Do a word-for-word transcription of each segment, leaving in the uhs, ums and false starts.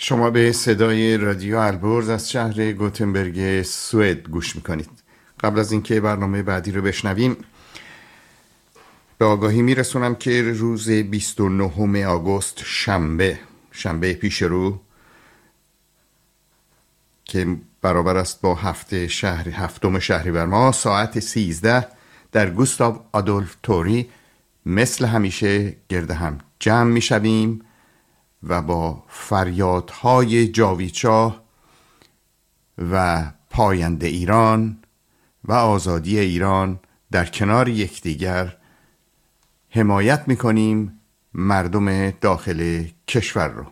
شما به صدای رادیو البرز از شهر گوتنبرگ سوئد گوش میکنید. قبل از اینکه برنامه بعدی رو بشنویم به آگاهی میرسونم که روز بیست و نهم آگوست شنبه شنبه پیش رو که برابر است با هفته شهری هفتم شهریور ماه ساعت سیزده در گوستاو آدولف توری مثل همیشه گرد هم جمع میشویم و با فریادهای جاویدشاه و پاینده ایران و آزادی ایران در کنار یکدیگر حمایت میکنیم مردم داخل کشور رو.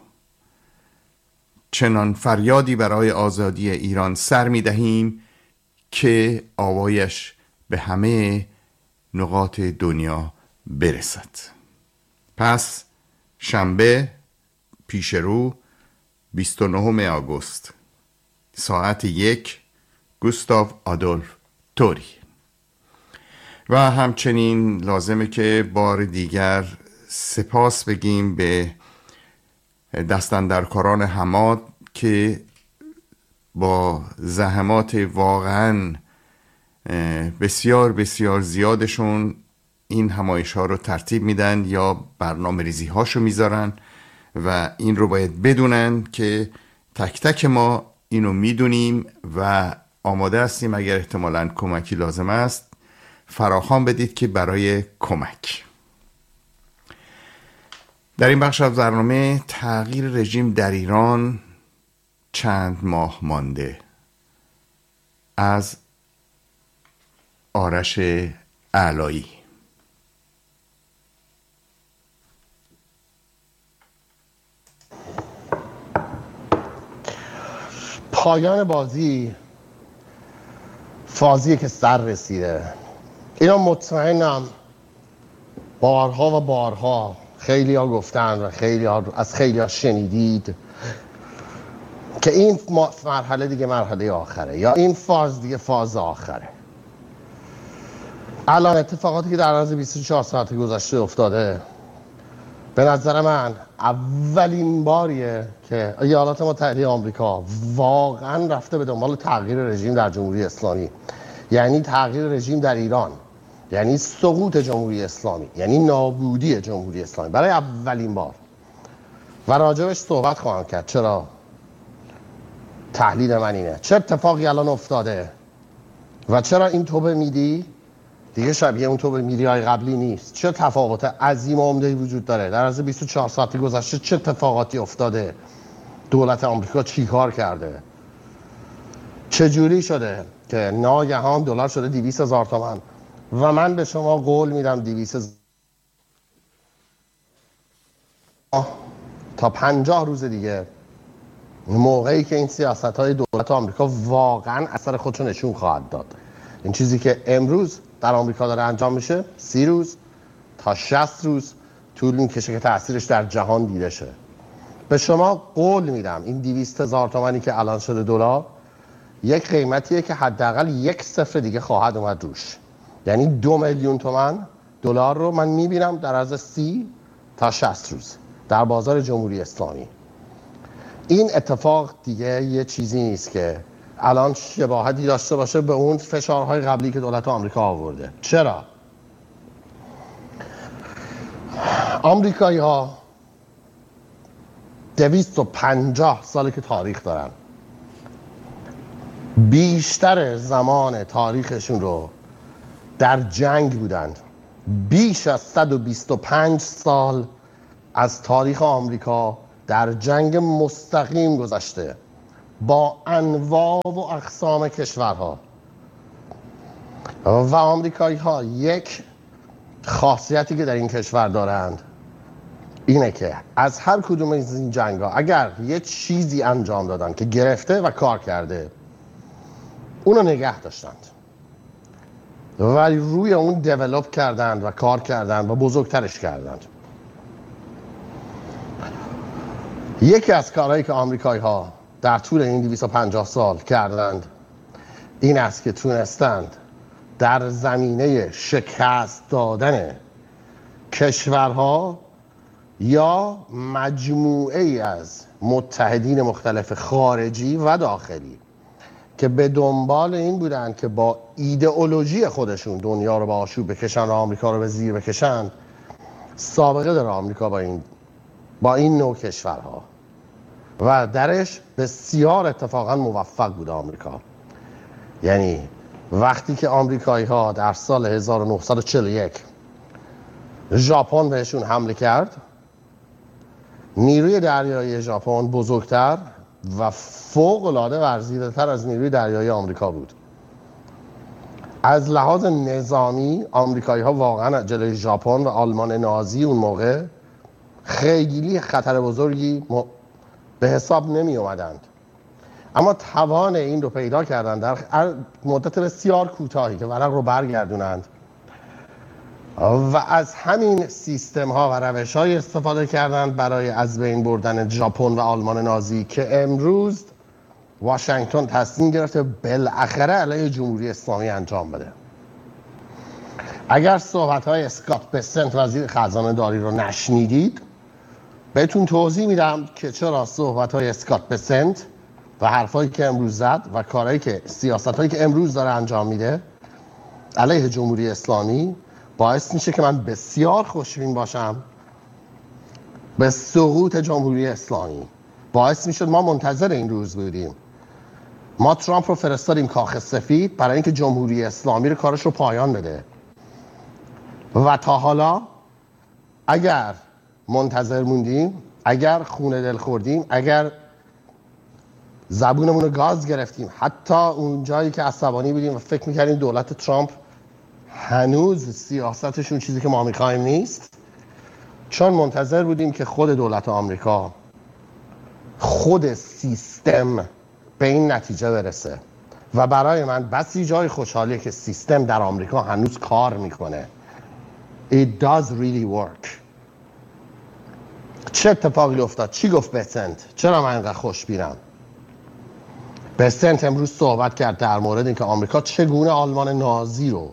چنان فریادی برای آزادی ایران سر میدهیم که آوایش به همه نقاط دنیا برسد. پس شنبه پیش رو بیست و نهم آگوست ساعت یک گوستاو آدولف توری. و همچنین لازمه که بار دیگر سپاس بگیم به دستاندرکاران حماد که با زحمات واقعا بسیار بسیار زیادشون این همایش ها رو ترتیب میدن یا برنامه ریزی هاشو میذارن و این رو باید بدونن که تک تک ما اینو میدونیم و آماده هستیم اگر احتمالاً کمکی لازم است فراخوان بدید که برای کمک. در این بخش از برنامه تغییر رژیم در ایران چند ماه مانده از آرش علایی. پایان بازی فازیه که سر رسیده. اینا مطمئنم بارها و بارها خیلی ها گفتن و خیلی ها از خیلی ها شنیدید که این مرحله دیگه مرحله آخره یا این فاز دیگه فاز آخره. الان اتفاقاتی که در عرض بیست و چهار ساعت گذشته افتاده به نظر من اولین باریه که ایالات متحده آمریکا واقعا رفته به دنبال تغییر رژیم در جمهوری اسلامی، یعنی تغییر رژیم در ایران، یعنی سقوط جمهوری اسلامی، یعنی نابودی جمهوری اسلامی برای اولین بار و راجبش صحبت خواهم کرد. چرا؟ تحلیل من اینه چه اتفاقی الان افتاده و چرا این توبه میدی دیگه شبیه اون توبه میری های قبلی نیست. چه تفاوت عظیم و عمده‌ای وجود داره در از بیست و چهار ساعتی گذشته؟ چه اتفاقاتی افتاده؟ دولت آمریکا چی کار کرده؟ چه جوری شده که ناگهان دلار شده دویست هزار تومان و من به شما قول میدم دویست هزار تا پنجاه روز دیگه موقعی که این سیاست های دولت آمریکا واقعا اثر خودشو نشون خواهد داد. این چیزی که امروز در آمریکا داره انجام میشه سی روز تا شصت روز طول میکشه که تاثیرش در جهان دیده شه. به شما قول میدم این دویست هزار تومانی که الان شده دلار یک قیمتیه که حداقل یک صفر دیگه خواهد اومد روش، یعنی دو میلیون تومان دلار رو من میبینم در از سی تا شصت روز در بازار جمهوری اسلامی. این اتفاق دیگه یه چیزی نیست که الان شباهتی داشته باشه به اون فشارهای قبلی که دولت آمریکا آورده. چرا؟ آمریکایی ها دویست و پنجاه ساله که تاریخ دارن، بیشتر زمان تاریخشون رو در جنگ بودند. بیش از صد و بیست و پنج سال از تاریخ آمریکا در جنگ مستقیم گذشته با انواع و اقسام کشورها و آمریکایی ها یک خاصیتی که در این کشور دارند اینه که از هر کدوم از این جنگ ها اگر یه چیزی انجام دادن که گرفته و کار کرده اونو نگه داشتند و روی اون دیولوب کردند و کار کردند و بزرگترش کردند. یکی از کارهایی که آمریکایی ها در طول این دویست و پنجاه سال کردند این است که تونستند در زمینه شکست دادن کشورها یا مجموعه ای از متحدین مختلف خارجی و داخلی که به دنبال این بودن که با ایدئولوژی خودشون دنیا رو به آشوب بکشن و آمریکا رو به زیر بکشن. سابقه داره آمریکا با این با این نوع کشورها و درش بسیار اتفاقا موفق بود آمریکا. یعنی وقتی که آمریکایی ها در سال هزار و نهصد و چهل و یک ژاپن بهشون حمله کرد، نیروی دریایی ژاپن بزرگتر و فوق العاده ورزیده تر از نیروی دریایی آمریکا بود. از لحاظ نظامی آمریکایی ها واقعا جلوی ژاپن و آلمان نازی اون موقع خیلی خطر بزرگی به حساب نمی اومدند، اما توان این رو پیدا کردن در مدت بسیار کوتاهی که ورق رو برگردونند و از همین سیستم ها و روش های استفاده کردند برای از بین بردن ژاپن و آلمان نازی که امروز واشنگتن تصمیم گرفته بالاخره علیه جمهوری اسلامی انجام بده. اگر صحبت های اسکات بسنت وزیر خزانه داری رو نشنیدید، بهتون توضیح میدم که چرا صحبت های اسکات بسنت و حرفایی که امروز زد و کارهایی که سیاست هایی که امروز داره انجام میده علیه جمهوری اسلامی باعث میشه که من بسیار خوشبین باشم به سقوط جمهوری اسلامی. باعث میشد ما منتظر این روز بودیم. ما ترامپ رو فرستادیم کاخ سفید برای اینکه جمهوری اسلامی رو کارش رو پایان بده و تا حالا اگر منتظر موندیم، اگر خونه دل خوردیم، اگر زبونمون رو گاز گرفتیم، حتی اون جایی که عصبانی بودیم و فکر میکردیم دولت ترامپ هنوز سیاستشون چیزی که ما میخوایم نیست، چون منتظر بودیم که خود دولت آمریکا، خود سیستم به این نتیجه برسه و برای من بسی جای خوشحالیه که سیستم در آمریکا هنوز کار میکنه. It does really work. چه اتفاقی افتاد؟ چی گفت بسنت؟ چرا من اینقدر خوشبینم؟ بسنت امروز صحبت کرد در مورد اینکه آمریکا چگونه آلمان نازی رو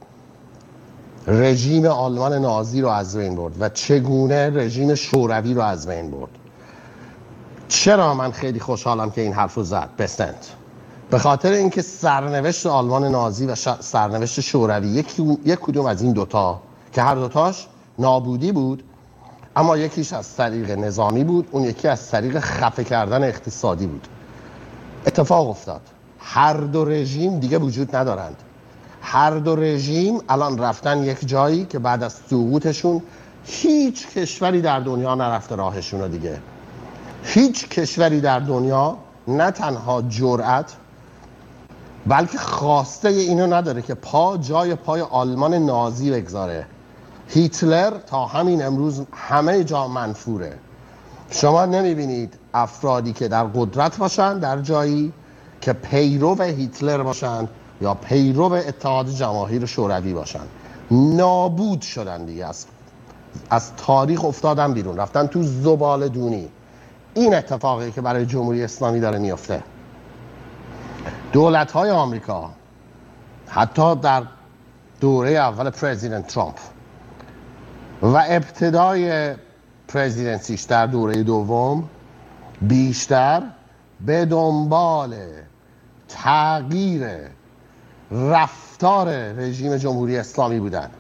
رژیم آلمان نازی رو از بین برد و چگونه رژیم شوروی رو از بین برد. چرا من خیلی خوشحالم که این حرف رو زد بسنت؟ به خاطر اینکه سرنوشت آلمان نازی و سرنوشت شوروی یک یک کدوم از این دوتا که هر دوتاش نابودی بود، اما یکیش از طریق نظامی بود، اون یکی از طریق خفه کردن اقتصادی بود. اتفاق افتاد، هر دو رژیم دیگه وجود ندارند. هر دو رژیم الان رفتن یک جایی که بعد از سقوطشون هیچ کشوری در دنیا نرفته راهشون رو دیگه. هیچ کشوری در دنیا نه تنها جرأت بلکه خواسته اینو نداره که پا جای پای آلمان نازی بگذاره. هیتلر تا همین امروز همه جا منفوره. شما نمیبینید افرادی که در قدرت باشن در جایی که پیرو هیتلر باشن یا پیرو اتحاد جماهیر شوروی باشن. نابود شدن دیگه، از از تاریخ افتادن بیرون، رفتن تو زباله دونی. این اتفاقی که برای جمهوری اسلامی داره میفته. دولت‌های آمریکا حتی در دوره اول پرزیدنت ترامپ و ابتدای پرزیدنسیش در دوره دوم بیشتر به دنبال تغییر رفتار رژیم جمهوری اسلامی بودند.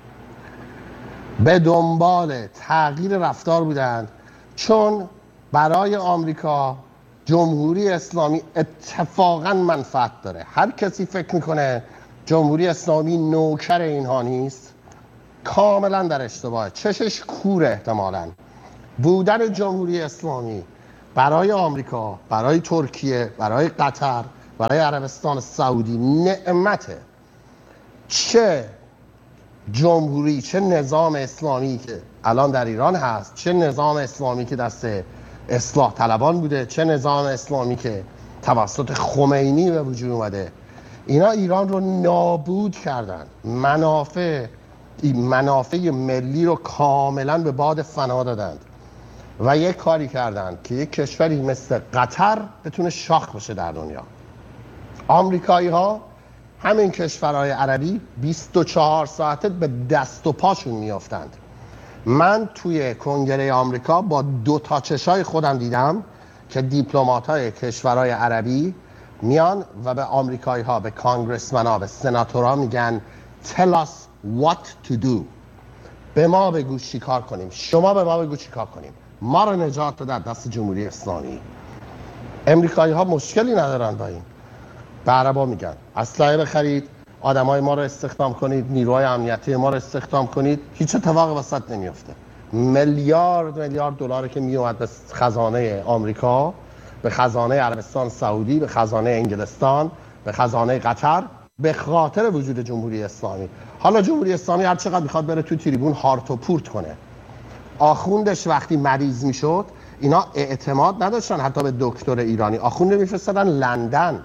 به دنبال تغییر رفتار بودند، چون برای آمریکا جمهوری اسلامی اتفاقا منفعت داره. هر کسی فکر میکنه جمهوری اسلامی نوکر اینها نیست، کاملا در اشتباهه. چشش کوره. احتمالاً بودن جمهوری اسلامی برای آمریکا، برای ترکیه، برای قطر، برای عربستان سعودی نعمته. چه جمهوری، چه نظام اسلامی که الان در ایران هست، چه نظام اسلامی که دست اصلاح طلبان بوده، چه نظام اسلامی که توسط خمینی به وجود اومده، اینا ایران رو نابود کردن. منافع منافع ملی رو کاملا به باد فنا دادند و یک کاری کردند که یک کشوری مثل قطر بتونه شاخ بشه در دنیا. آمریکایی ها همین کشورهای عربی بیست و چهار ساعته به دست و پاشون میافتند من توی کنگره آمریکا با دو تا چشای خودم دیدم که دیپلمات‌های کشورهای عربی میان و به آمریکایی ها، به کانگرسمن ها، به سناتورها میگن tell us what to do. به ما بگو چی کار کنیم، شما به ما بگو چی کار کنیم، ما رو نجات بده از دست جمهوری اسلامی. امریکایی ها مشکلی ندارن با این. به عربا میگن اسلحه بخرید، آدمای ما رو استخدام کنید، نیروهای امنیتی ما رو استخدام کنید، هیچ اتفاقی وسط نمیفته. میلیارد میلیارد دلار که میومد به خزانه آمریکا، به خزانه عربستان سعودی، به خزانه انگلستان، به خزانه قطر، به خاطر وجود جمهوری اسلامی. حالا جمهوری اسلامی هر چقدر میخواد بره تو تریبون هارت و پورت کنه. آخوندش وقتی مریض میشد اینا اعتماد نداشتن حتی به دکتر ایرانی، آخونده میفرستادن لندن.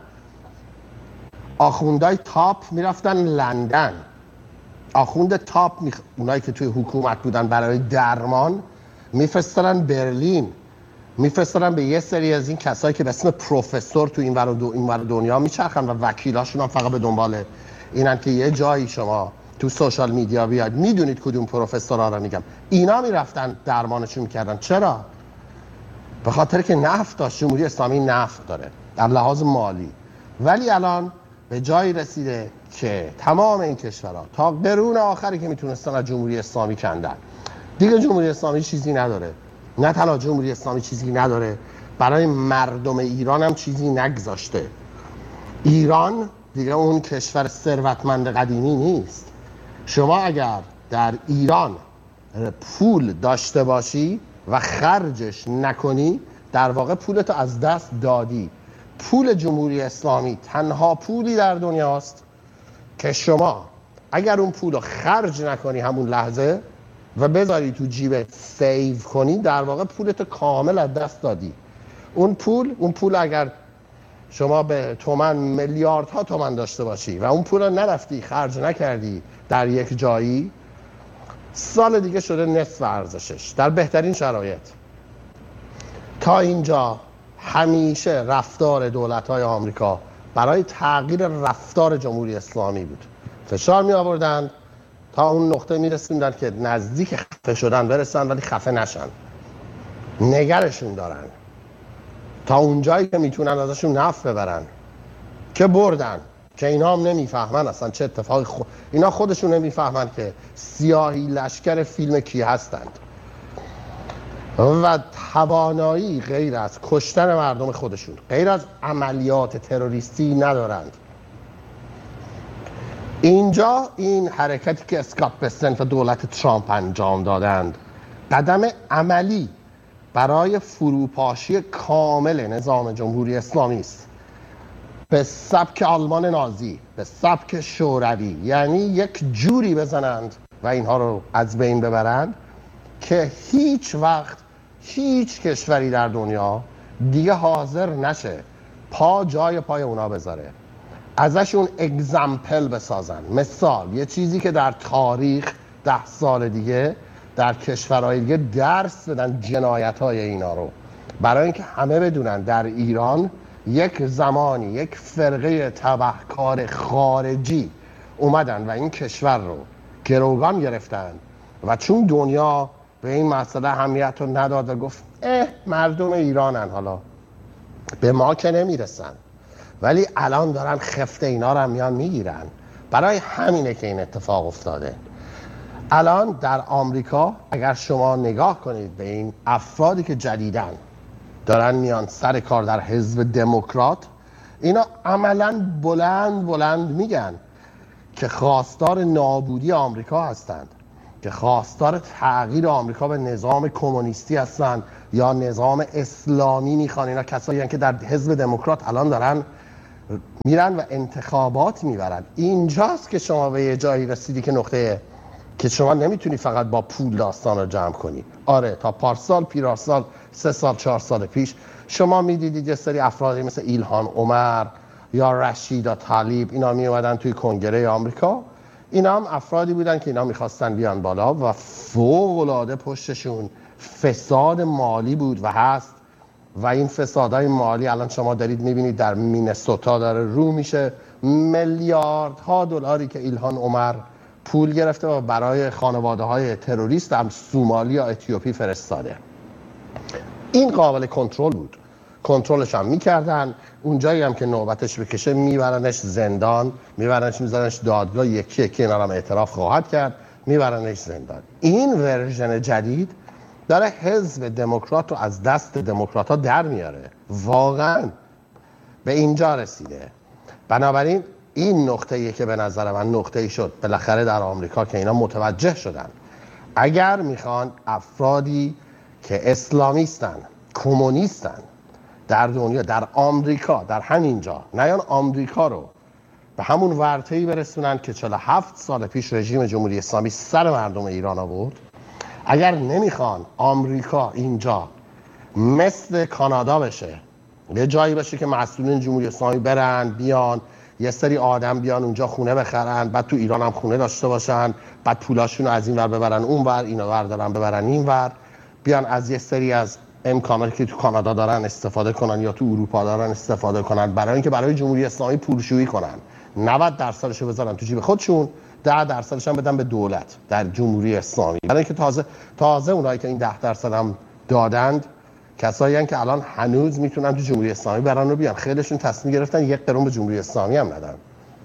آخوندهای تاپ میرفتن لندن. آخوند تاپ میخ... اونایی که توی حکومت بودن برای درمان میفرستادن برلین، میفرستادن به یه سری از این کسایی که به اسم پروفسور تو این ور و دو... این ور دنیا میچرخن و وکیلاشون هم فقط به دنبال اینن که یه جایی شما تو سوشال میدیا بیاد. میدونید کدوم پروفسورها رو میگم. اینا میرفتن درمانشون میکردن. چرا؟ به خاطر که نفت داشت. جمهوری اسلامی نفت داره در لحاظ مالی. ولی الان به جایی رسیده که تمام این کشورها تا قرون آخری که میتونستن از جمهوری اسلامی کندن. دیگه جمهوری اسلامی چیزی نداره. نه تنها جمهوری اسلامی چیزی نداره، برای مردم ایران هم چیزی نگذاشته. ایران دیگه اون کشور ثروتمند قدیمی نیست. شما اگر در ایران پول داشته باشی و خرجش نکنی، در واقع پولتو از دست دادی. پول جمهوری اسلامی تنها پولی در دنیاست که شما اگر اون پول رو خرج نکنی همون لحظه و بذاری تو جیب سیو کنی، در واقع پولتو کامل از دست دادی. اون پول اون پول اگر شما به تومن میلیاردها تومن داشته باشی و اون پول رو نرفتی خرج نکردی در یک جایی، سال دیگه شده نصف ارزشش در بهترین شرایط. تا اینجا همیشه رفتار دولت‌های آمریکا برای تغییر رفتار جمهوری اسلامی بود. فشار می آوردند تا اون نقطه می رسوندن که نزدیک خفه شدن برسن ولی خفه نشن. نگرشون دارن تا اونجایی که میتونن ازشون نفع ببرن که بردن، که اینا هم نمیفهمن اصلا چه اتفاقی خود... اینا خودشون نمیفهمن که سیاهی لشکر فیلم کی هستند و توانایی غیر از کشتن مردم خودشون، غیر از عملیات تروریستی ندارند. اینجا این حرکتی که اسکات بسنت و دولت ترامپ انجام دادند قدم عملی برای فروپاشی کامل نظام جمهوری اسلامی است، به سبک آلمان نازی، به سبک شوروی. یعنی یک جوری بزنند و اینها رو از بین ببرند که هیچ وقت هیچ کشوری در دنیا دیگه حاضر نشه پا جای پای اونا بذاره، ازشون اگزمپل بسازن. مثال، یه چیزی که در تاریخ ده سال دیگه در کشورهای دیگه درس بدن جنایت‌های اینا رو، برای اینکه همه بدونن در ایران یک زمانی یک فرقه تبهکار خارجی اومدن و این کشور رو گروگان گرفتن و چون دنیا به این مسئله اهمیت رو نداد و گفت اه مردم ایرانن، حالا به ما که نمیرسن، ولی الان دارن خفت اینا رو هم میان میگیرن. برای همینه که این اتفاق افتاده. الان در آمریکا اگر شما نگاه کنید به این افرادی که جدیدن دارن میان سر کار در حزب دموکرات، اینا عملاً بلند بلند میگن که خواستار نابودی آمریکا هستند، که خواستار تغییر آمریکا به نظام کمونیستی هستند یا نظام اسلامی میخوان. اینا کسایی هستند که در حزب دموکرات الان دارن میرن و انتخابات میبرن. اینجاست که شما به یه جایی رسیدی که نقطه که شما نمیتونی فقط با پول داستان رو جمع کنی. آره تا پارسال پیرارسال سه سال چهار سال پیش شما میدیدید یه سری افرادی مثل ایلهان عمر یا رشید طلیب اینا می اومدن توی کنگره آمریکا. اینا هم افرادی بودن که اینا میخواستن بیان بالا و فوق العاده پشتشون فساد مالی بود و هست و این فسادهای مالی الان شما دارید میبینید در مینسوتا داره رو میشه. میلیاردها دلاری که ایلهان عمر پول گرفته و برای خانواده های تروریست هم سومالی یا اتیوپی فرستاده. این قابل کنترل بود، کنترلش هم میکردن. اونجایی هم که نوبتش بکشه میبرنش زندان، میبرنش میذارنش دادگاه، یکی یکی اینا هم اعتراف خواهد کرد، میبرنش زندان. این ورژن جدید داره حزب دموکرات رو از دست دموکرات ها در میاره، واقعا به اینجا رسیده. بنابراین این نقطه‌ایه که به نظر من نقطه‌ای شد بالاخره در آمریکا که اینا متوجه شدن اگر میخوان افرادی که اسلامیستن، کمونیستن در دنیا، در آمریکا، در همینجا نیان آمریکا رو به همون ورطه‌ای برسونن که چهل و هفت سال پیش رژیم جمهوری اسلامی سر مردم ایران آورد، اگر نمیخوان آمریکا اینجا مثل کانادا بشه، یه جایی باشه که مسئولین جمهوری اسلامی برن بیان یه سری آدم بیان اونجا خونه بخرن، بعد تو ایران هم خونه داشته باشن، بعد پولاشون رو از این ور ببرن اون ور، اینو بردارن ببرن این ور، بیان از یه سری از امکاناتی که تو کانادا دارن استفاده کنن یا تو اروپا دارن استفاده کنن برای اینکه برای جمهوری اسلامی پولشویی کنن. نود درصدش رو بذارن تو جیب خودشون، ده درصدش هم بدن به دولت در جمهوری اسلامی. برای اینکه تازه تازه اونایی که این ده درصد هم دادند کسایی هستن که الان هنوز میتونن تو جمهوری اسلامی برن و بیان. خیلیشون تصمیم گرفتن یک قرون به جمهوری اسلامی هم ندن.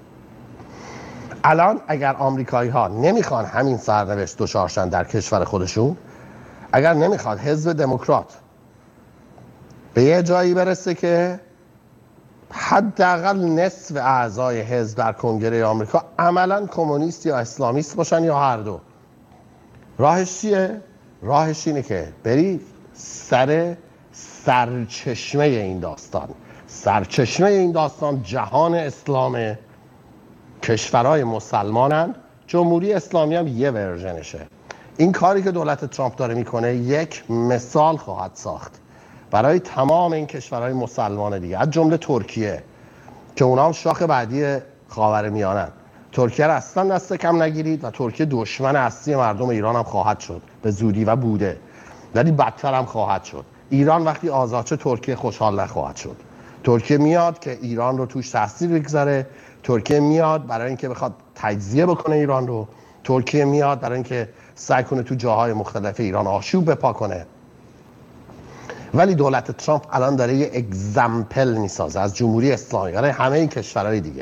الان اگر آمریکایی ها نمیخوان همین سرنوشت دچارشن در کشور خودشون، اگر نمیخواد حزب دموکرات به یه جایی برسه که حداقل نصف اعضای حزب در کنگره آمریکا عملاً کمونیست یا اسلامیست باشن یا هر دو، راهش چیه؟ راهش اینه که بری سر سرچشمه این داستان. سرچشمه این داستان جهان اسلام، کشورهای مسلمانن، جمهوری اسلامی هم یه ورژنشه. این کاری که دولت ترامپ داره میکنه یک مثال خواهد ساخت برای تمام این کشورهای مسلمان دیگه، از جمله ترکیه که اونا هم شاخ بعدی خاورمیانه‌ان. ترکیه را اصلا دست کم نگیرید و ترکیه دشمن اصلی مردم ایران هم خواهد شد به زودی و بوده، ولی بدتر هم خواهد شد. ایران وقتی آزاد شه ترکیه خوشحال نخواهد شد. ترکیه میاد که ایران رو توش تاثیر بگذاره، ترکیه میاد برای اینکه بخواد تجزیه بکنه ایران رو، ترکیه میاد برای اینکه سعی کنه تو جاهای مختلف ایران آشوب بپا کنه. ولی دولت ترامپ الان داره یه اگزمپل میسازه از جمهوری اسلامی برای همه این کشورهای دیگه.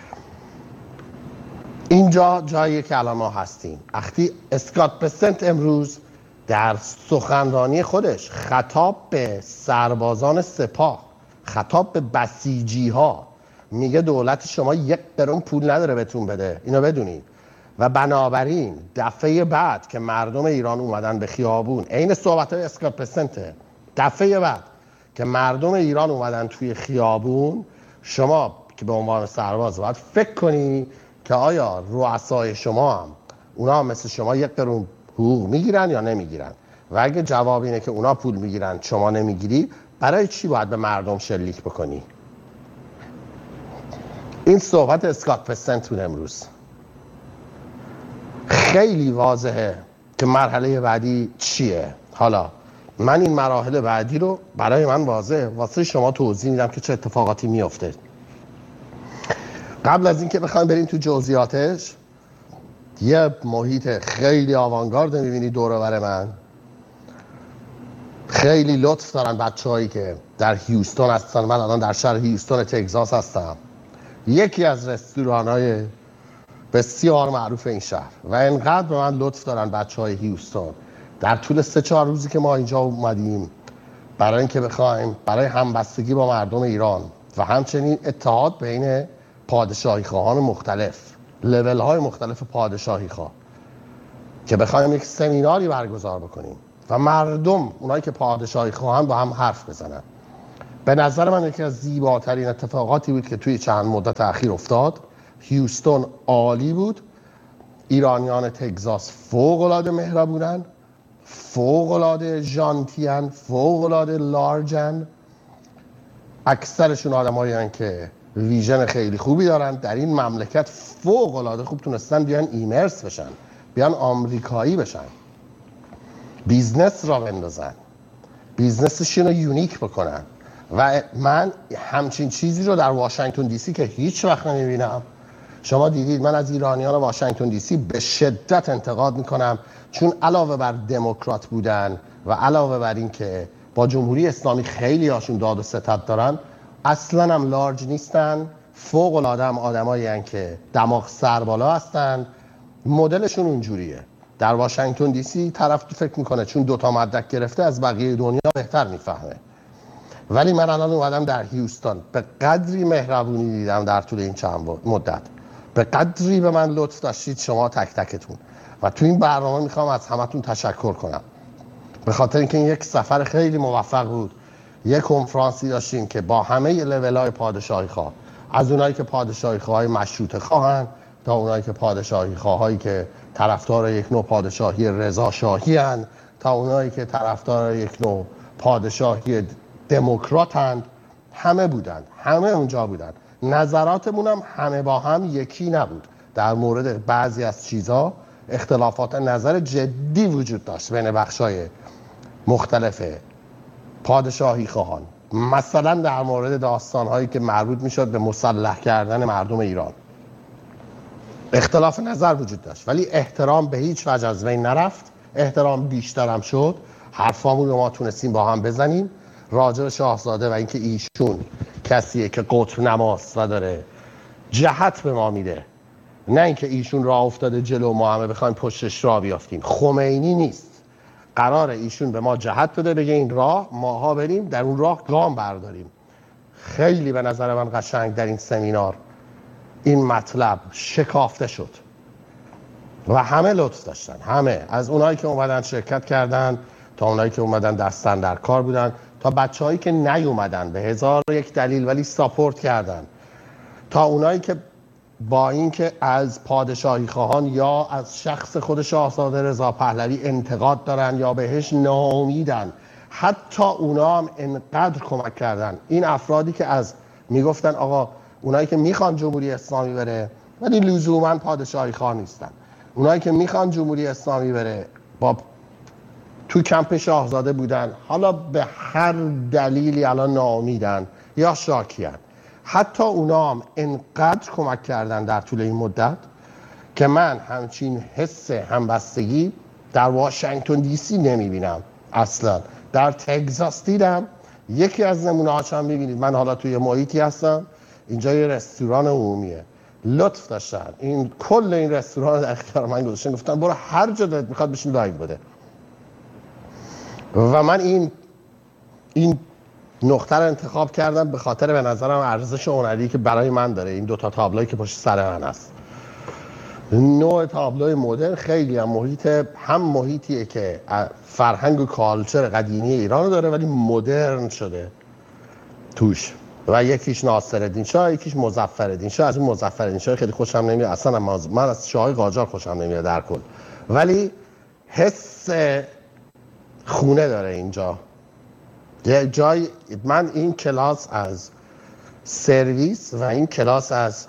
اینجا جاییه که الان ما هستیم. وقتی اسکات بسنت امروز در سخنرانی خودش خطاب به سربازان سپاه، خطاب به بسیجی ها میگه دولت شما یک قرون پول نداره بهتون بده، اینو بدونید. و بنابراین دفعه بعد که مردم ایران اومدن به خیابون، عین صحبت‌های اسکات بسنته، دفعه بعد که مردم ایران اومدن توی خیابون، شما که به عنوان سرباز باید فکر کنی که آیا رؤسای شما هم اونا هم مثل شما یک قرون حقوق میگیرن یا نمیگیرن، و اگه جواب اینه که اونا پول میگیرن شما نمیگیری، برای چی باید به مردم شلیک بکنی؟ این صحبت اسکات بسنت بود امروز. خیلی واضحه که مرحله بعدی چیه. حالا من این مراحل بعدی رو برای من واضحه، واسه شما توضیح میدم که چه اتفاقاتی میفته. قبل از اینکه بخوایم بریم تو جزئیاتش، یه محیط خیلی آوانگارد میبینی دور و بر من. خیلی لطف دارن بچه‌هایی که در هیوستون هستن. من الان در شهر هیوستون تگزاس هستم، یکی از رستوران‌های بسیار معروف این شهر، و انقدر به من لطف دارن بچه‌های هیوستون در طول سه چهار روزی که ما اینجا اومدیم برای اینکه بخوایم برای همبستگی با مردم ایران و همچنین اتحاد بین پادشاهی خواهان مختلف، لول های مختلف پادشاهی خواه، که بخوایم یک سمیناری برگزار بکنیم و مردم اونایی که پادشاهی خواهن با هم حرف بزنن. به نظر من یکی از زیباترین اتفاقاتی بود که توی چند مدت اخیر افتاد. هیوستون عالی بود. ایرانیان تگزاس فوق‌العاده مهربونن، فوق‌العاده ژانتیان، فوق‌العاده لارجن. اکثرشون آدمایی هستن که ویژن خیلی خوبی دارن در این مملکت، فوق‌العاده خوب تونستن بیان ایمرس بشن، بیان آمریکایی بشن، بیزنس را بندازن، بیزنسشون رو یونیک بکنن. و من همچین چیزی رو در واشنگتن دی سی که هیچ وقت نمیبینم، شما دیدید من از ایرانیان واشنگتن دی سی به شدت انتقاد میکنم، چون علاوه بر دموکرات بودن و علاوه بر این که با جمهوری اسلامی خیلی هاشون داد و ستد دارن، اصلا هم لارج نیستن، فوق العاده هم آدمایی هستن که دماغ سربالا هستن. مدلشون اونجوریه. در واشنگتن دی سی طرف فکر میکنه چون دوتا مدرک گرفته از بقیه دنیا بهتر میفهمه. ولی من الان اومدم در هیوستن، به قدری مهربونی دیدم در طول این چند مدت، به قدری به من لطف داشتید شما تک تکتون، و تو این برنامه میخوام از همتون تشکر کنم، به خاطر اینکه این یک سفر خیلی موفق بود. یک کنفرانسی داشتیم که با همه لول‌های پادشاهی خواه، از اونایی که پادشاهی خواهای مشروطه خواهن تا اونایی که پادشاهی خواهایی که طرفدار یک نوع پادشاهی رضا شاهی هن، تا اونایی که طرفدار یک نوع پادشاهی دموکرات هن. همه بودن، همه اونجا بودن. نظراتمون هم همه با هم یکی نبود. در مورد بعضی از چیزها اختلافات نظر جدی وجود داشت بین بخشای مختلف پادشاهی خواهان، مثلا در مورد داستانهایی که مربوط میشد به مسلح کردن مردم ایران. اختلاف نظر وجود داشت ولی احترام به هیچ وجه از بین نرفت. احترام بیشترم شد. حرفامون رو ما تونستیم با هم بزنیم راجع به شاهزاده و اینکه ایشون کسیه که قطب نماست و داره جهت به ما میده، نه اینکه ایشون راه افتاده جلو ما همه بخوایم پشتش راه بیافتیم. خمینی نیست. قراره ایشون به ما جهت بده، بگه این راه ماها بریم، در اون راه گام برداریم. خیلی به نظر من قشنگ در این سمینار این مطلب شکافته شد و همه لطف داشتن. همه، از اونایی که اومدن شرکت کردن تا اونایی که اومدن دستن در کار بودن تا بچه‌هایی که نیومدن به هزار و یک دلیل ولی ساپورت کردن، تا اونایی که با اینکه از پادشاهی خواهان یا از شخص خود شاهزاده رضا پهلوی انتقاد دارن یا بهش ناامیدن، حتی اونا هم انقدر کمک کردن. این افرادی که از میگفتن آقا اونایی که میخوان جمهوری اسلامی بره ولی لزوما پادشاهی خواه نیستن، اونایی که میخوان جمهوری اسلامی بره با تو کمپ شاهزاده بودن، حالا به هر دلیلی الان ناامیدن یا شاکیان، حتی اونا هم انقدر کمک کردن در طول این مدت که من همچین حس همبستگی در واشنگتن دی سی نمیبینم اصلا. در تگزاس دیدم. یکی از نمونه هاش هم میبینید. من حالا توی محیطی هستم، اینجا یه رستوران عمومیه، لطف داشتن این کل این رستوران در اختیار من گذاشتن، گفتن برو هر جا دلت میخواد بشین لایو بده. و من این این نقطه رو انتخاب کردم به خاطر به نظرم ارزش هنری که برای من داره. این دوتا تابلویی که پشت سر من هست، نوع تابلوی مدرن، خیلی هم محیط هم محیطیه که فرهنگ و کالچر قدیمی ایران داره ولی مدرن شده توش. و یکیش ناصرالدین شاه، یکیش مظفرالدین شاه. از اون مظفرالدین شاه خیلی خوشم نمیاد اصلا، من از شاه قاجار خوشم نمیاد در کل، ولی حس خونه داره اینجا. یه جای من این کلاس از سرویس و این کلاس از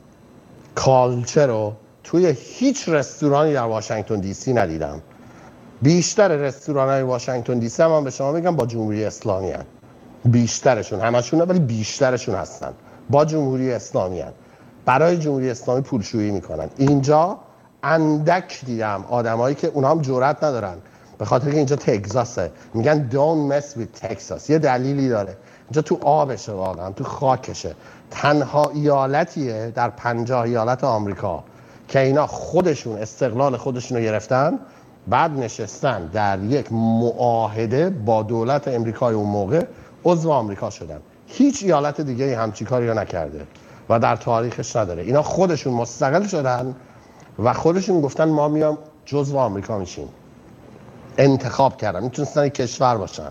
کالچر رو توی هیچ رستورانی در واشنگتن دی سی ندیدم. بیشتر رستوران‌های واشنگتن دی سی هم, هم به شما بگم با جمهوری اسلامی هستن. بیشترشون، همشون نه ولی بیشترشون هستن با جمهوری اسلامی هستن. برای جمهوری اسلامی پولشویی میکنن. اینجا اندک دیدم آدمایی که اونها هم جرئت ندارن، به خاطر که اینجا تگزاسه، میگن don't mess with Texas. یه دلیلی داره، اینجا تو آبشه، واقعا تو خاکشه. تنها ایالتیه در پنجاه ایالت آمریکا که اینا خودشون استقلال خودشون رو گرفتن، بعد نشستن در یک معاهده با دولت امریکای اون موقع عضو آمریکا شدن. هیچ ایالت دیگه همچین کاری رو نکرده و در تاریخش نداره. اینا خودشون مستقل شدن و خودشون گفتن ما میام جزو آمریکا میشیم. انتخاب کردن، میتونستن یک کشور باشن،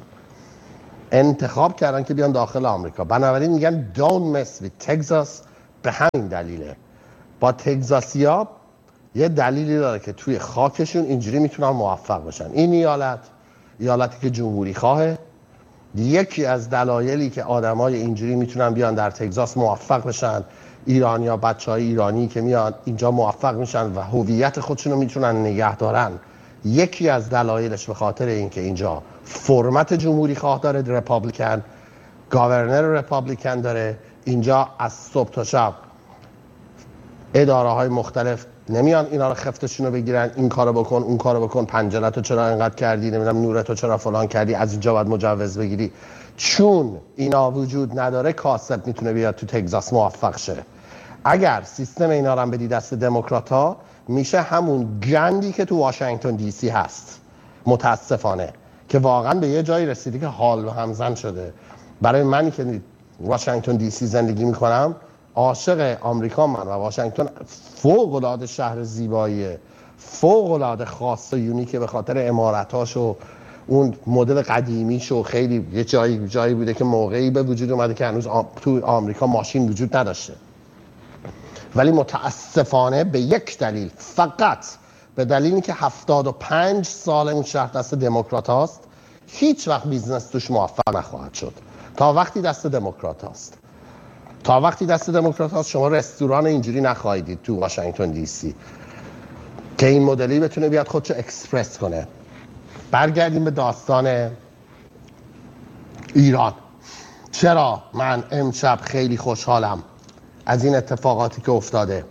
انتخاب کردن که بیان داخل آمریکا. بنابراین میگن don't mess with Texas. به همین دلیله. با تگزاسیا یه دلیلی داره که توی خاکشون اینجوری میتونن موفق باشن. این ایالت ایالتی که جمهوری خواهه. یکی از دلایلی که آدمای اینجوری میتونن بیان در تگزاس موفق بشن، ایرانیا، بچهای ایرانی که میان اینجا موفق میشن و هویت خودشونو میتونن نگه دارن، یکی از دلایلش به خاطر اینکه اینجا فرمت جمهوری خواه داره، رپابلیکن، گاورنر رپابلیکن داره. اینجا از صبح تا شب اداره های مختلف نمیان اینا رو خفتشون رو بگیرن، این کارو بکن اون کارو بکن، پنجره‌تو چرا اینقدر کردی، نمیدونم نورتو چرا فلان کردی، از اینجا باید مجوز بگیری. چون اینا وجود نداره کاسب میتونه بیاد تو تگزاس موفق شه. اگر سیستم اینا رو هم بدی دست دموکرات‌ها میشه همون گندی که تو واشنگتن دی سی هست، متاسفانه که واقعا به یه جایی رسیدی که حال و همزن شده. برای منی که واشنگتن دی سی زندگی میکنم، عاشق آمریکا من و واشنگتن فوق العاده شهر زیباییه، فوق العاده خاص و یونیکه به خاطر عمارتاش و اون مدل قدیمیش و خیلی یه جایی جایی بوده که موقعی به وجود اومده که هنوز آم... تو آمریکا ماشین وجود نداشته. ولی متاسفانه به یک دلیل، فقط به دلیلی که هفتاد و پنج سال اون شهر دست دموکرات هاست، هیچ وقت بیزنس توش موفق نخواهد شد تا وقتی دست دموکرات هاست. تا وقتی دست دموکرات هاست شما رستوران اینجوری نخواهید دید تو واشنگتن دی سی که این مدلی بتونه بیاد خودشو اکسپرس کنه. برگردیم به داستان ایران. چرا من امشب خیلی خوشحالم از این اتفاقاتی که افتاده؟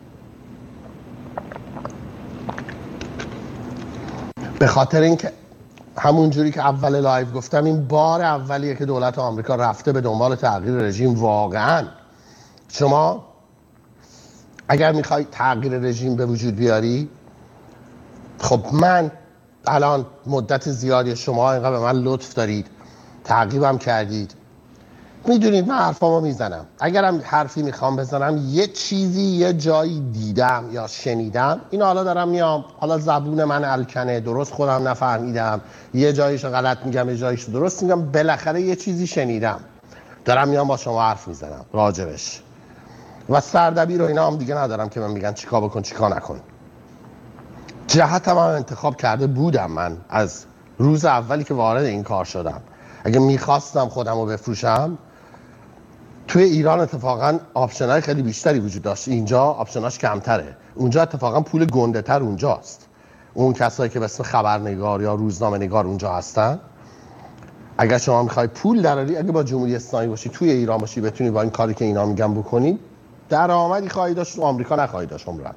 به خاطر اینکه همون جوری که اول لایو گفتم، این بار اولیه که دولت آمریکا رفته به دنبال تغییر رژیم. واقعا شما اگر میخوای تغییر رژیم به وجود بیاری، خب من الان مدت زیادی شما اینقدر به من لطف دارید، تعقیبم کردید، میدونید من حرفامو میزنم. اگرم حرفی میخوام بزنم یه چیزی یه جایی دیدم یا شنیدم، این حالا دارم میام، حالا زبون من الکنه، درست خودم نفهمیدم، یه جاییشو غلط میگم یه جاییشو درست میگم، بالاخره یه چیزی شنیدم دارم میام با شما حرف میزنم راجبش. و سردبیر رو اینا هم دیگه ندارم که من میگن چیکار بکن چیکار نکن. جهتم هم انتخاب کرده بودم من از روز اولی که وارد این کار شدم. اگه میخواستم خودم رو بفروشم، توی ایران اتفاقا آپشن‌های خیلی بیشتری وجود داشت، اینجا آپشناش کمتره. اونجا اتفاقا پول گنده تر اونجاست. اون کسایی که به اسم خبرنگار یا روزنامه نگار اونجا هستن، اگر شما میخوای پول دراری، اگه با جمهوری اسلامی باشی توی ایران باشی، بتونی با این کاری که اینا میگن بکنی، درآمدی خواهی داشت تو آمریکا نخواهی داشت عمرن.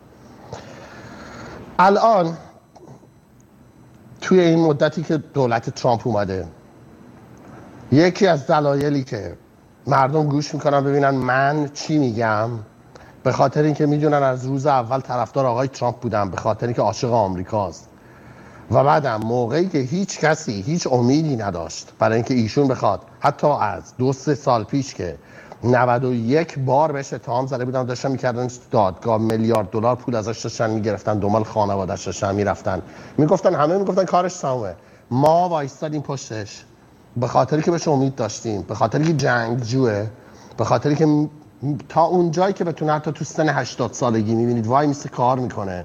الان توی این مدتی که دولت ترامپ اومده، یکی از دلایلی که مردم گوش میکنن ببینن من چی میگم، به خاطر اینکه میدونن از روز اول طرفدار آقای ترامپ بودم، به خاطر اینکه عاشق آمریکاست. و بعدم موقعی که هیچ کسی هیچ امیدی نداشت برای اینکه ایشون بخواد، حتی از دو سه سال پیش که نود و یک بار بهش اتهام زده بودن، داشتن میکردن دادگاه، میلیارد دلار پول ازش داشتن میگرفتن، دنبال خانواده‌اش داشتن میرفتن، میگفتن همه میگفتن کارش تمومه. ما وایستادیم پشتش به خاطری که بهش امید داشتیم، به خاطری که جنگجوه، به خاطری که تا اون جایی که بتونه، حتی تو سن هشتاد سالگی میبینید وای میسته کار میکنه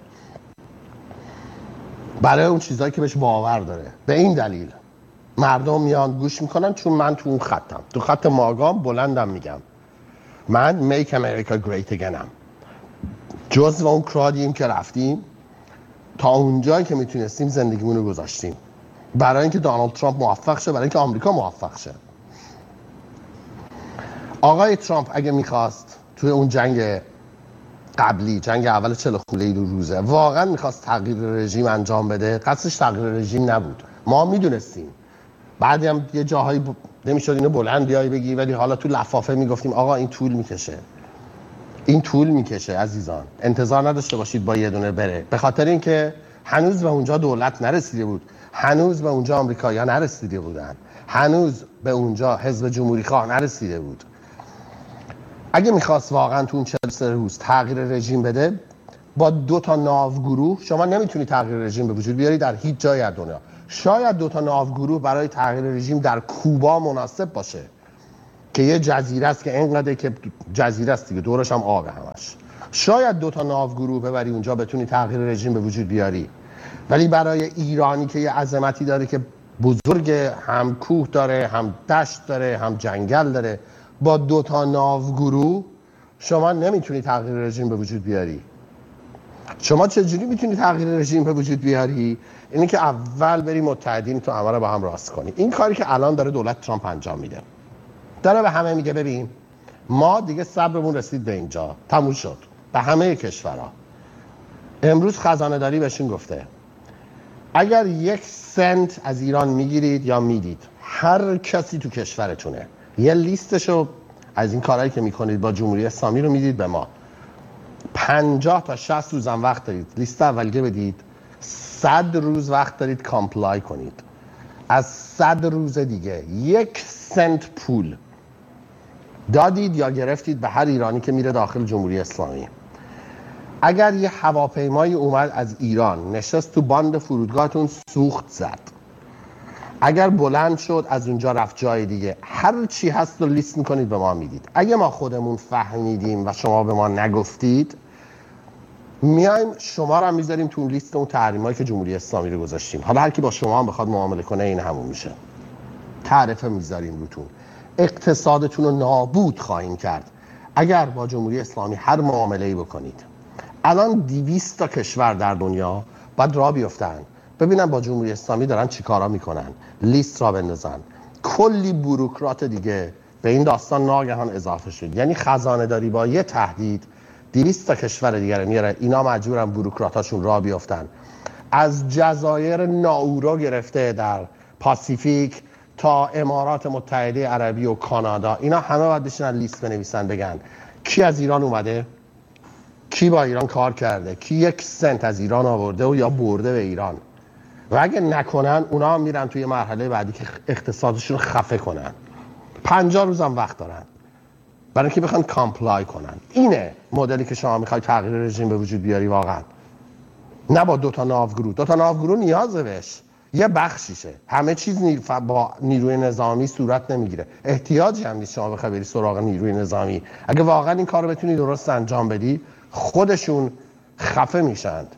برای اون چیزایی که بهش باور داره. به این دلیل مردم میان گوش میکنن، چون من تو اون خطم، تو خط ماگام بلندم میگم من Make America Great Again'م. جز و اون کرادیم که رفتیم تا اون جایی که میتونستیم زندگیمونو گذاشتیم برای اینکه دونالد ترامپ موفق شه، برای اینکه آمریکا موفق شه. آقای ترامپ اگه میخواست توی اون جنگ قبلی، جنگ اول چهل خورده دو روزه، واقعا میخواست تغییر رژیم انجام بده، قصدش تغییر رژیم نبود. ما میدونستیم. بعدی هم یه جاهایی ب... نمیشد اینو بلند بیای بگی، ولی حالا تو لفافه میگفتیم آقا این طول میکشه، این طول میکشه عزیزان، انتظار نداشته باشید با یه دونه بره، به خاطر اینکه هنوز به اونجا دولت نرسیده بود، هنوز به اونجا آمریکایی‌ها نرسیده بودن، هنوز به اونجا حزب جمهوری خواه نرسیده بود. اگه میخواست واقعا تو اون چهل سه روز تغییر رژیم بده، با دو تا ناوگروه شما نمیتونی تغییر رژیم به وجود بیاری در هیچ جای از دنیا. شاید دو تا ناوگروه برای تغییر رژیم در کوبا مناسب باشه که یه جزیره است که اینقدر که جزیره است دیگه، دورش هم آبه همش. شاید دو تا ناوگروه ببری اونجا بتونی تغییر رژیم به وجود بیاری. ولی برای ایرانی که یه عظمتی داره که بزرگ، هم کوه داره، هم دشت داره، هم جنگل داره، با دو تا ناوگروه شما نمیتونی تغییر رژیم به وجود بیاری. شما چجوری میتونی تغییر رژیم به وجود بیاری؟ اینی که اول بری متحدین تو همه رو با هم راست کنی. این کاری که الان داره دولت ترامپ انجام میده، داره به همه میگه ببین ما دیگه صبرمون رسید به اینجا، تموم شد. به همه کشورها. امروز خزانه داری بهشون گفته اگر یک سنت از ایران میگیرید یا میدید، هر کسی تو کشورتونه یه لیستشو از این کارهایی که میکنید با جمهوری اسلامی رو میدید به ما، پنجاه تا شصت روزم وقت دارید لیست اولیه بدید، صد روز وقت دارید کامپلای کنید. از صد روز دیگه یک سنت پول دادید یا گرفتید به هر ایرانی که میره داخل جمهوری اسلامی. اگر یه هواپیمایی اومد از ایران نشست تو باند فرودگاهتون سوخت زد، اگر بلند شد از اونجا رفت جای دیگه، هر چی هست رو لیست میکنید به ما میدید. اگه ما خودمون فهمیدیم و شما به ما نگفتید، میایم شما رو هم میذاریم تو لیست اون تحریمایی که جمهوری اسلامی رو گذاشتیم. حالا هر کی با شما هم بخواد معامله کنه این همون میشه. تعرفه میذاریم روتون، اقتصادتون رو نابود خواهیم کرد اگر با جمهوری اسلامی هر معامله‌ای بکنید. الان دویست تا کشور در دنیا باید راه بیفتن ببینن با جمهوری اسلامی دارن چی کارا میکنن، لیست را بندازن. کلی بوروکرات دیگه به این داستان ناگهان اضافه شد. یعنی خزانه داری با یه تهدید دویست تا کشور دیگه میاره، اینا مجبورن بوروکراتاشون راه بیفتن. از جزایر ناورو گرفته در پاسیفیک تا امارات متحده عربی و کانادا، اینا همه باید بشینن لیست بنویسن بگن کی از ایران اومده، کی با ایران کار کرده، کی یک سنت از ایران آورده و یا برده به ایران. و اگه نکنن اونا هم میرن توی مرحله بعدی که اقتصادشون خفه کنن. پنجاه روزم وقت دارن برای اینکه بخوان کامپلای کنن. اینه مدلی که شما میخوای تغییر رژیم به وجود بیاری واقعا. نه با دو تا ناوگرو. دو تا ناوگرو نیازه بهش، یه بخشیشه. همه چیز نی... با نیروی نظامی صورت نمیگیره. احتیاجی هم نیست شما بخوای بری سراغ نیروی نظامی. اگه واقعا این کارو بتونی درست انجام بدی، خودشون خفه میشند.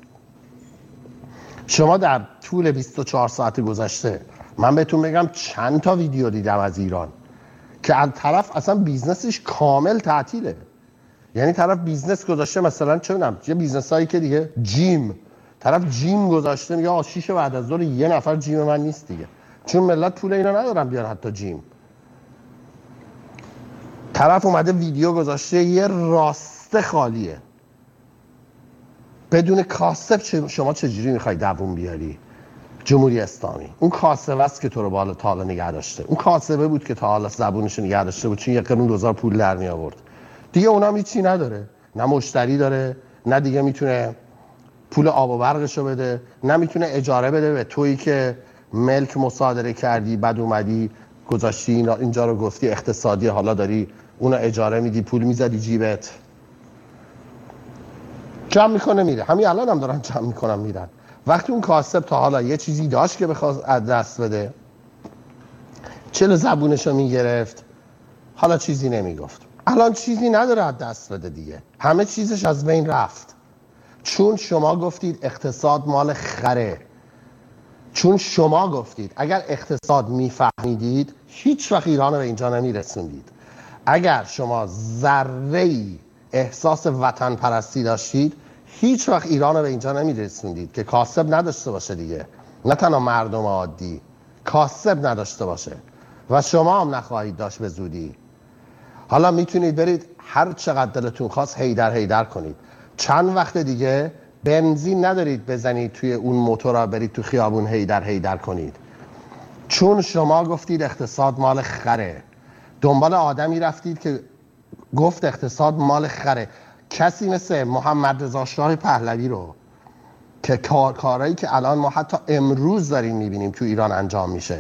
شما در طول بیست و چهار ساعت گذشته من بهتون بگم چند تا ویدیو دیدم از ایران که از طرف اصلا بیزنسش کامل تعطیله. یعنی طرف بیزنس گذاشته، مثلا چه می‌دونم یه بیزنس هایی که دیگه جیم، طرف جیم گذاشته میگه آ شیش بعد از ظهر یه نفر جیم من نیست دیگه، چون ملت پول اینا ندارن بیان حتی جیم. طرف اومده ویدیو گذاشته یه راسته خالیه بدون کاسب. شما چجوری میخوای دووم بیاری؟ جمهوری اسلامی اون کاسبه است که تو رو بالا تا حالا نگه داشته. اون کاسبه بود که تا حالا زبونش نگه داشته بود، چون یک قرون دوزار پول در می آورد. دیگه اونم هیچی نداره، نه مشتری داره، نه دیگه میتونه پول آب و برقشو بده، نه میتونه اجاره بده به تویی که ملک مصادره کردی، بعد اومدی گذاشتی اینا اینجا رو گفتی اقتصادی، حالا داری اونو اجاره میدی، پول میزدی جیبت. جمع میکنه میره. همین الان هم دارن جمع میکنن میرن. وقتی اون کاسب تا حالا یه چیزی داشت که بخواد از دست بده، چلو زبونشو میگرفت، حالا چیزی نمیگفت. الان چیزی نداره از دست بده دیگه، همه چیزش از بین رفت. چون شما گفتید اقتصاد مال خره. چون شما گفتید اگر اقتصاد میفهمیدید هیچ وقت ایران رو به اینجا نمیرسوندید. اگر شما ذره‌ای احساس وطن پرستی داشتید هیچ وقت ایران رو به اینجا نمیرسوندید که کاسب نداشته باشه دیگه. نه تنها مردم عادی، کاسب نداشته باشه و شما هم نخواهید داشت به زودی. حالا میتونید برید هر چقدر دلتون خواست هیدر هیدر کنید. چند وقت دیگه بنزین ندارید بزنید توی اون موتورا برید تو خیابون هیدر هیدر کنید. چون شما گفتید اقتصاد مال خره. دنبال آدمی رفتید که گفت اقتصاد مال خره. کسی مثل محمد رضا شاه پهلوی رو که کار کارهایی که الان ما حتی امروز داریم میبینیم تو ایران انجام میشه،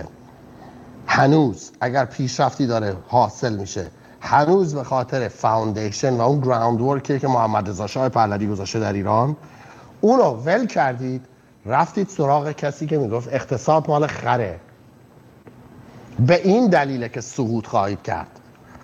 هنوز اگر پیشرفتی داره حاصل میشه، هنوز به خاطر فاوندیشن و اون گراوند ورکی که محمد رضا شاه پهلوی گذاشته در ایران، اونو ول کردید رفتید سراغ کسی که میگفت اقتصاد مال خره. به این دلیله که سقوط خواهید کرد.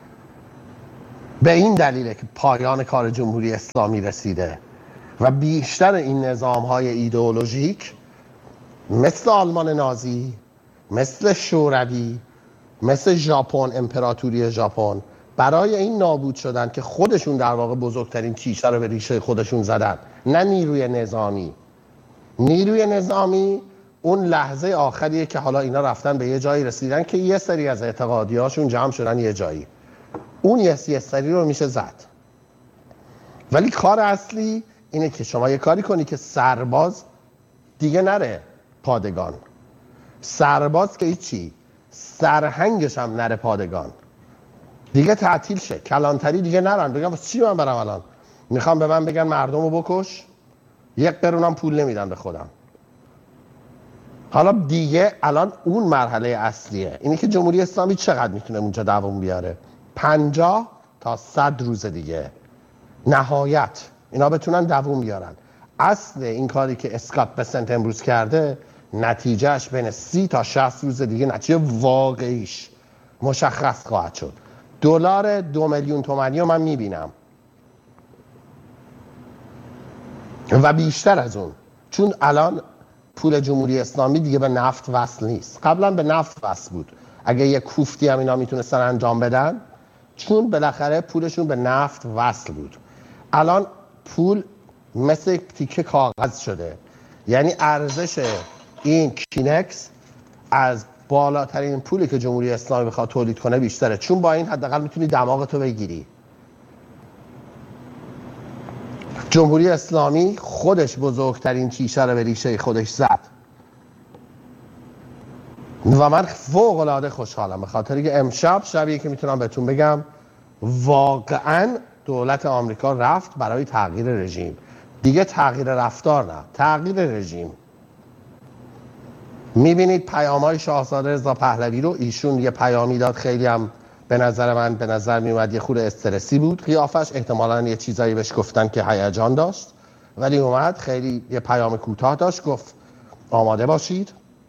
به این دلیله که پایان کار جمهوری اسلامی رسیده و بیشتر این نظام‌های ایدئولوژیک مثل آلمان نازی، مثل شوروی، مثل ژاپن، امپراتوری ژاپن، برای این نابود شدن که خودشون در واقع بزرگترین تیشه رو به ریشه خودشون زدن. نه نیروی نظامی. نیروی نظامی اون لحظه آخریه که حالا اینا رفتن به یه جایی رسیدن که یه سری از اعتقادیاشون جمع شدن یه جایی. اون یه سری رو میشه زد. ولی کار اصلی اینه که شما یه کاری کنی که سرباز دیگه نره پادگان، سرباز که هیچی، سرهنگش هم نره پادگان، دیگه تعطیل شه، کلانتری دیگه نرن. بگم چی من برم الان؟ میخوام به من بگن مردم رو بکش، یک قرونم پول نمیدن به خودم. حالا دیگه الان اون مرحله اصلیه، اینه که جمهوری اسلامی چقدر میتونه اونجا دوام بیاره. پنجاه تا صد روز دیگه نهایت اینا بتونن دوام بیارن. اصل این کاری که اسکات بسنت امروز کرده نتیجهش بین سی تا شصت روز دیگه نتیجه واقعیش مشخص خواهد شد. دلار دو میلیون تومانی رو من میبینم و بیشتر از اون، چون الان پول جمهوری اسلامی دیگه به نفت وصل نیست. قبلا به نفت وصل بود، اگه یه کوفتی هم اینا میتونستن انجام بدن، چون بالاخره پولشون به نفت وصل بود. الان پول مثل تیکه کاغذ شده، یعنی ارزش این کینکس از بالاترین پولی که جمهوری اسلامی بخواد تولید کنه بیشتره، چون با این حداقل میتونی دماغتو بگیری. جمهوری اسلامی خودش بزرگترین شیشه رو به ریشه خودش زد و من فوق العاده خوشحالم به خاطر که امشب شبیه که میتونم بهتون بگم واقعا دولت آمریکا رفت برای تغییر رژیم. دیگه تغییر رفتار نه، تغییر رژیم. میبینید پیام‌های شاهزاده رضا پهلوی رو، ایشون یه پیامی داد خیلی هم به نظر من به نظر میومد یه خورده استرسی بود قیافش، احتمالاً یه چیزایی بهش گفتن که هیجان داشت، ولی اومد خیلی یه پیام کوتاه داشت، گفت آماده باشید،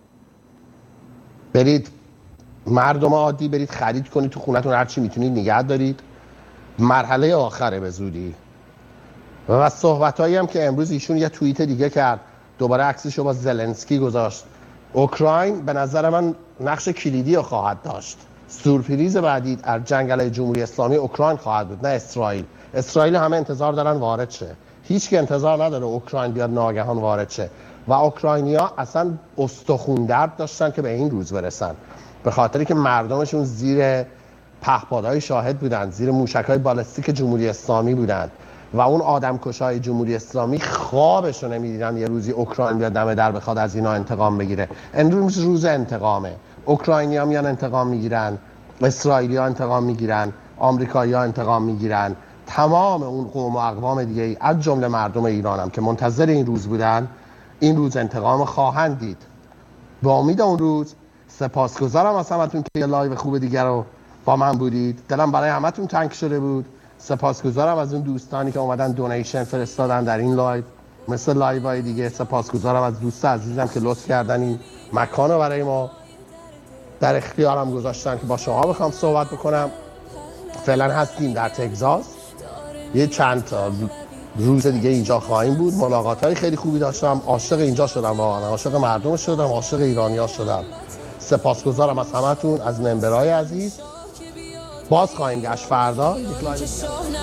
برید مردم عادی برید خرید کنید، تو خونتون هر چی میتونید نگه دارید، مرحله آخره به زودی. و صحبتایی هم که امروز ایشون یه توییت دیگه کرد، دوباره عکسش رو با زلنسکی گذاشت. اوکراین به نظر من نقش کلیدی رو خواهد داشت. سورپریز بعدی در جنگ علیه جمهوری اسلامی اوکراین خواهد بود، نه اسرائیل. اسرائیل همه انتظار دارن وارد شه، هیچ کی انتظار نداره اوکراین بیاد ناگهان وارد شه و اوکراینیا اصلا استخون درد داشتن که به این روز برسن، به خاطری که مردمشون زیر پهپادهای شاهد بودن، زیر موشک‌های بالستیک جمهوری اسلامی بودن و اون آدمکشای جمهوری اسلامی خوابشو نمی‌دیدن یه روزی اوکراین بیاد دم در بخواد از اینا انتقام بگیره. امروز روز انتقامه، اوکراینی‌ها میان انتقام میگیرن، اسرائیلی‌ها انتقام میگیرن، آمریکایی‌ها انتقام میگیرن، تمام اون قوم و اقوام دیگه از جمله مردم ایران هم که منتظر این روز بودن این روز انتقام خواهند دید. با امید اون روز سپاسگزارم از همتون که یه لایو خوب دیگر رو با من بودید. دلم برای همتون تنگ شده بود. سپاسگزارم از اون دوستانی که اومدن دونیشن فرستادن در این لایو، مثل لایوهای دیگه. سپاسگزارم از دوست عزیزم که لطف کردن این مکان رو برای ما در اختیارم گذاشتن که با شما بخوام صحبت بکنم. فعلا هستیم در تگزاس، یه چند تا روز دیگه اینجا خواهیم بود. ملاقات‌های خیلی خوبی داشتم، عاشق اینجا شدم، واقعا عاشق مردم شدم، عاشق ایرانی‌ها شدم. سپاسگزارم از همتون، از ممبرای عزیز. باز خواهیم گشت فردا یک لایو